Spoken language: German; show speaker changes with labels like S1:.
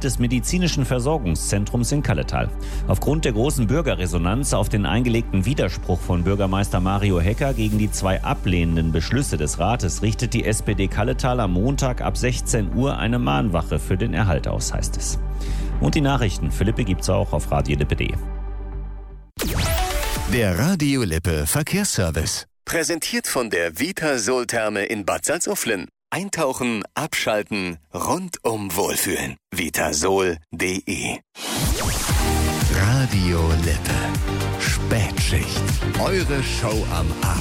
S1: des medizinischen Versorgungszentrums in Kalletal. Aufgrund der großen Bürgerresonanz auf den eingelegten Widerspruch von Bürgermeister Mario Hecker gegen die 2 ablehnenden Beschlüsse des Rates richtet die SPD Kalletal am Montag ab 16 Uhr eine Mahnwache für den Erhalt aus, heißt es. Und die Nachrichten für Lippe gibt's auch auf radiolippe.de.
S2: Der Radio Lippe Verkehrsservice. Präsentiert von der Vitasol-Therme in Bad Salzuflen. Eintauchen, abschalten, rundum wohlfühlen. Vitasol.de. Radio Lippe. Spätschicht. Eure Show am Abend.